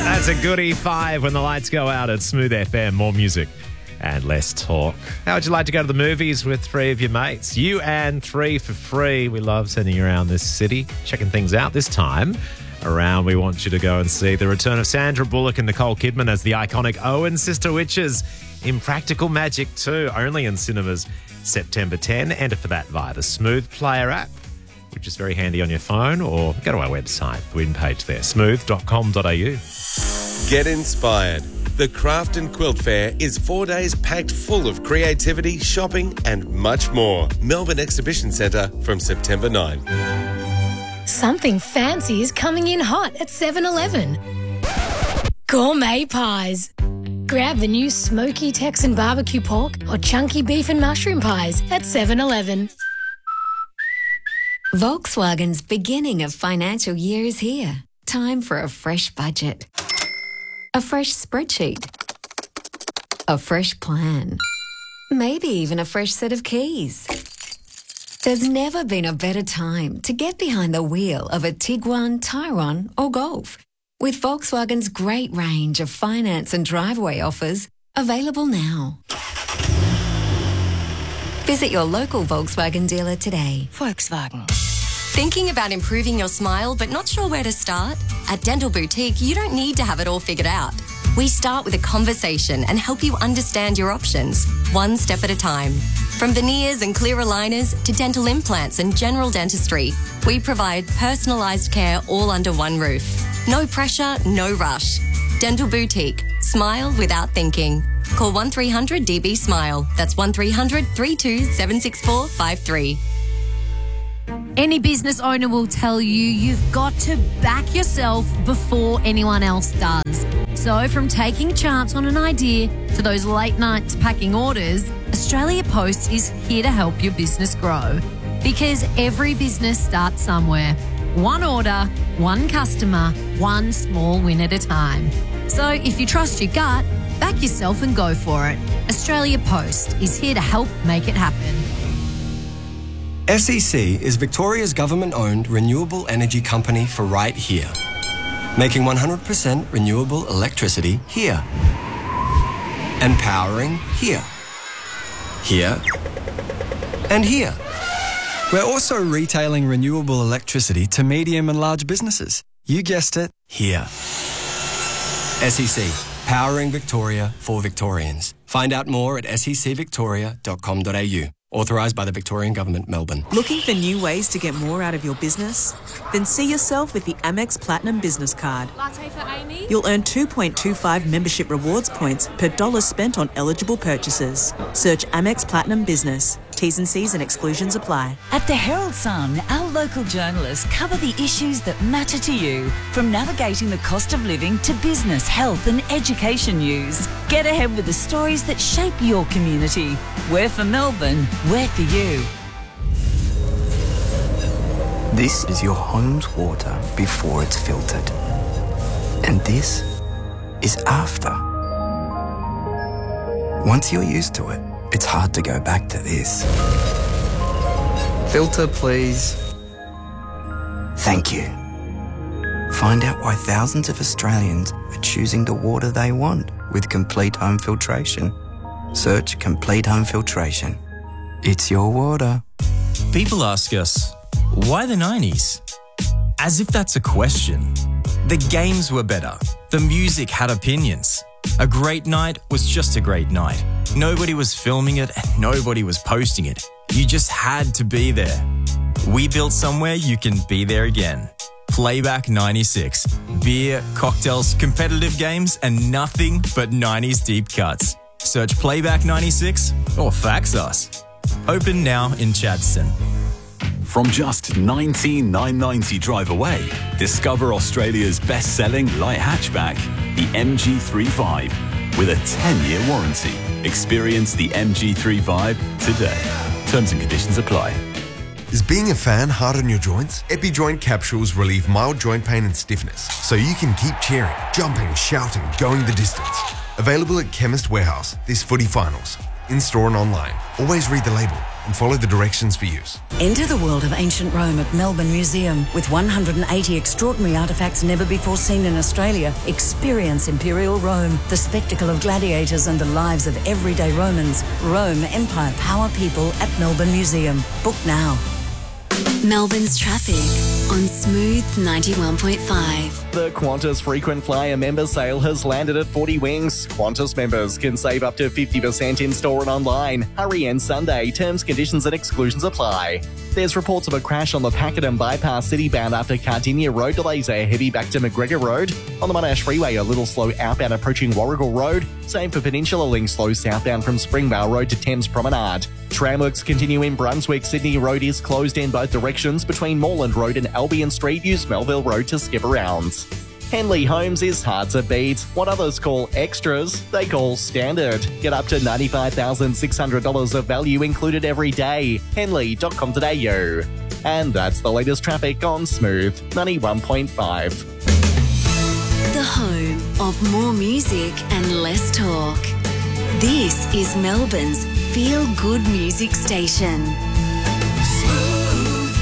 That's a goodie 5 when the lights go out at Smooth FM. More music and less talk. How would you like to go to the movies with 3 of your mates? You and 3 for free. We love sending you around this city, checking things out. This time around, we want you to go and see the return of Sandra Bullock and Nicole Kidman as the iconic Owen sister witches in Practical Magic 2, only in cinemas September 10. Enter for that via the Smooth Player app, which is very handy on your phone, or go to our website, the win page there, smooth.com.au. Get inspired. The Craft and Quilt Fair is 4 days packed full of creativity, shopping and much more. Melbourne Exhibition Centre from September 9. Something fancy is coming in hot at 7-Eleven. Gourmet pies. Grab the new smoky Texan barbecue pork or chunky beef and mushroom pies at 7-Eleven. Volkswagen's beginning of financial year is here. Time for a fresh budget. A fresh spreadsheet. A fresh plan. Maybe even a fresh set of keys. There's never been a better time to get behind the wheel of a Tiguan, Tyrone or Golf. With Volkswagen's great range of finance and driveway offers available now. Visit your local Volkswagen dealer today. Volkswagen. Thinking about improving your smile but not sure where to start? At Dental Boutique, you don't need to have it all figured out. We start with a conversation and help you understand your options, one step at a time. From veneers and clear aligners to dental implants and general dentistry, we provide personalised care all under one roof. No pressure, no rush. Dental Boutique. Smile without thinking. Call 1300 DB Smile. That's 1300 32 764 53. Any business owner will tell you you've got to back yourself before anyone else does. So from taking a chance on an idea to those late nights packing orders, Australia Post is here to help your business grow. Because every business starts somewhere. One order, one customer, one small win at a time. So if you trust your gut, back yourself and go for it. Australia Post is here to help make it happen. SEC is Victoria's government-owned renewable energy company for right here. Making 100% renewable electricity here. And powering here. Here. And here. We're also retailing renewable electricity to medium and large businesses. You guessed it, here. SEC, powering Victoria for Victorians. Find out more at secvictoria.com.au. Authorised by the Victorian Government, Melbourne. Looking for new ways to get more out of your business? Then see yourself with the Amex Platinum Business Card. Latte for Amy? You'll earn 2.25 membership rewards points per dollar spent on eligible purchases. Search Amex Platinum Business. T's and C's and exclusions apply. At the Herald Sun, our local journalists cover the issues that matter to you, from navigating the cost of living to business, health and education news. Get ahead with the stories that shape your community. We're for Melbourne, we're for you. This is your home's water before it's filtered. And this is after. Once you're used to it, it's hard to go back to this. Filter, please. Thank you. Find out why thousands of Australians are choosing the water they want with Complete Home Filtration. Search Complete Home Filtration. It's your water. People ask us, why the 90s? As if that's a question. The games were better. The music had opinions. A great night was just a great night. Nobody was filming it and nobody was posting it. You just had to be there. We built somewhere you can be there again. Playback 96. Beer, cocktails, competitive games, and nothing but 90s deep cuts. Search Playback 96 or fax us. Open now in Chadstone. From just $19,990 drive away, discover Australia's best-selling light hatchback, the MG3 with a 10-year warranty. Experience the MG3 today. Terms and conditions apply. Is being a fan hard on your joints? EpiJoint capsules relieve mild joint pain and stiffness, so you can keep cheering, jumping, shouting, going the distance. Available at Chemist Warehouse this footy finals, in-store and online. Always read the label. and follow the directions for use. Enter the world of ancient Rome at Melbourne Museum. With 180 extraordinary artefacts never before seen in Australia, experience Imperial Rome, the spectacle of gladiators and the lives of everyday Romans. Rome, Empire, Power, People at Melbourne Museum. Book now. Melbourne's traffic on Smooth 91.5. The Qantas Frequent Flyer member sale has landed at 40 Wings. Qantas members can save up to 50% in-store and online. Hurry end Sunday. Terms, conditions and exclusions apply. There's reports of a crash on the Pakenham Bypass Citybound after Cardinia Road delays are heavy back to McGregor Road. On the Monash Freeway, a little slow outbound approaching Warrigal Road. Same for Peninsula Link, slow southbound from Springvale Road to Thames Promenade. Tramworks continue in Brunswick. Sydney Road is closed in both directions between Moreland Road and Albion Street. Use Melville Road to skip around. Henley Homes is hard to beat. What others call extras, they call standard. Get up to $95,600 of value included every day. Henley.com.au. And that's the latest traffic on Smooth 91.5. The home of more music and less talk. This is Melbourne's feel-good music station. Smooth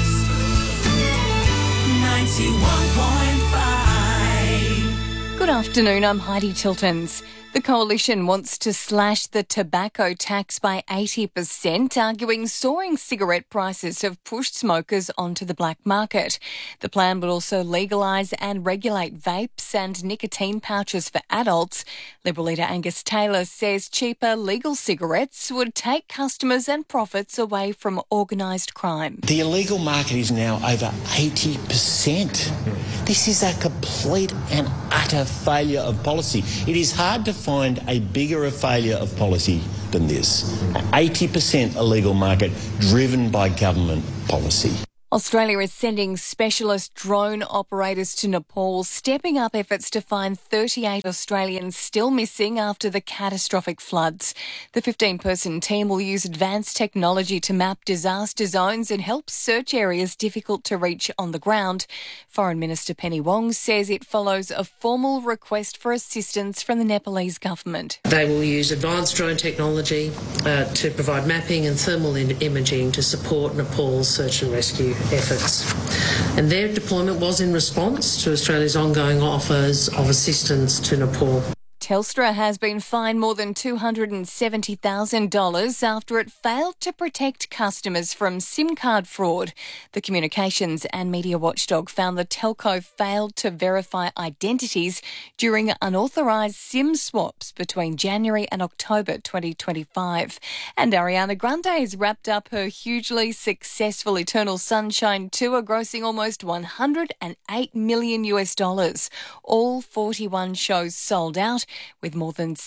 91.5. Good afternoon, I'm Heidi Tiltons. The Coalition wants to slash the tobacco tax by 80%, arguing soaring cigarette prices have pushed smokers onto the black market. The plan would also legalise and regulate vapes and nicotine pouches for adults. Liberal leader Angus Taylor says cheaper legal cigarettes would take customers and profits away from organised crime. The illegal market is now over 80%. This is a complete and utter failure of policy. It is hard to find a bigger failure of policy than this. 80% illegal market driven by government policy. Australia is sending specialist drone operators to Nepal, stepping up efforts to find 38 Australians still missing after the catastrophic floods. The 15-person team will use advanced technology to map disaster zones and help search areas difficult to reach on the ground. Foreign Minister Penny Wong says it follows a formal request for assistance from the Nepalese government. They will use advanced drone technology to provide mapping and thermal imaging to support Nepal's search and rescue efforts. And their deployment was in response to Australia's ongoing offers of assistance to Nepal. Telstra has been fined more than $270,000 after it failed to protect customers from SIM card fraud. The Communications and Media Watchdog found the telco failed to verify identities during unauthorised SIM swaps between January and October 2025. And Ariana Grande has wrapped up her hugely successful Eternal Sunshine tour, grossing almost $108 million. All 41 shows sold out, with more than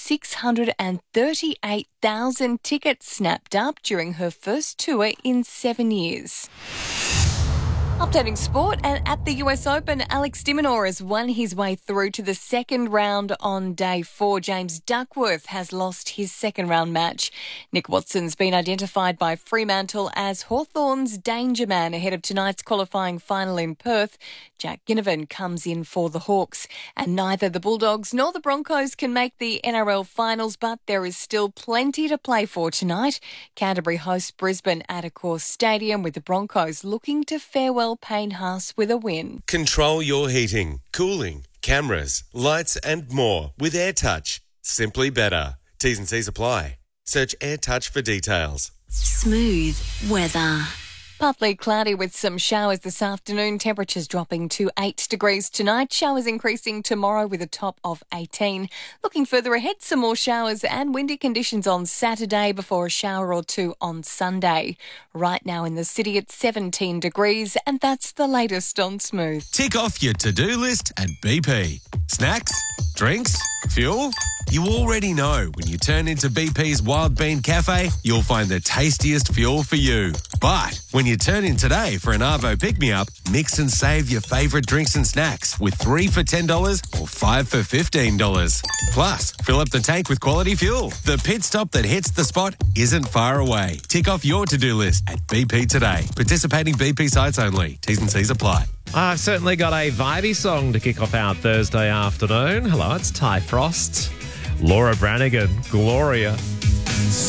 638,000 tickets snapped up during her first tour in 7 years. Updating sport, and at the US Open, Alex de Minaur has won his way through to the second round on day 4. James Duckworth has lost his second round match. Nick Watson's been identified by Fremantle as Hawthorn's danger man ahead of tonight's qualifying final in Perth. Jack Ginnivan comes in for the Hawks, and neither the Bulldogs nor the Broncos can make the NRL finals, but there is still plenty to play for tonight. Canterbury hosts Brisbane at Accor Stadium, with the Broncos looking to farewell Payne Haas with a win. Control your heating, cooling, cameras, lights and more with AirTouch. Simply better. T's and C's apply. Search AirTouch for details. Smooth weather. Partly cloudy with some showers this afternoon. Temperatures dropping to 8 degrees tonight. Showers increasing tomorrow with a top of 18. Looking further ahead, some more showers and windy conditions on Saturday before a shower or two on Sunday. Right now in the city it's 17 degrees, and that's the latest on Smooth. Tick off your to-do list at BP. Snacks? Drinks? Fuel? You already know when you turn into BP's Wild Bean Cafe, you'll find the tastiest fuel for you. But when you turn in today for an Arvo pick-me-up, mix and save your favourite drinks and snacks with 3 for $10 or 5 for $15. Plus, fill up the tank with quality fuel. The pit stop that hits the spot isn't far away. Tick off your to-do list at BP today. Participating BP sites only. T's and C's apply. I've certainly got a vibey song to kick off our Thursday afternoon. Hello, it's Ty Frost, Laura Branigan, Gloria.